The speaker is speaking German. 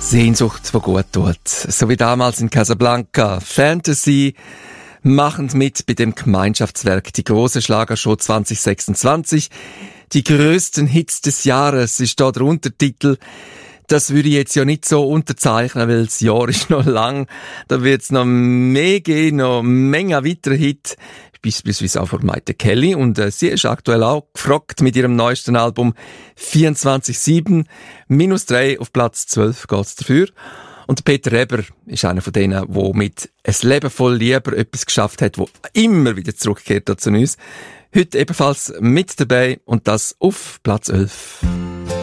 Sehnsucht, die gut tut. So wie damals in Casablanca. Fantasy machen mit bei dem Gemeinschaftswerk Die große Schlagershow 2026. Die grössten Hits des Jahres ist da der Untertitel. Das würde ich jetzt ja nicht so unterzeichnen, weil das Jahr ist noch lang. Da wird es noch mehr geben, noch Menge weitere Hits. Beispielsweise auch von Maite Kelly. Und sie ist aktuell auch gefragt mit ihrem neuesten Album 24/7. -3 auf Platz 12 geht's dafür. Und Peter Eber ist einer von denen, der mit «Ein Leben voll Liebe» etwas geschafft hat, wo immer wieder zurückkehrt zu uns. Heute ebenfalls mit dabei und das auf Platz 11.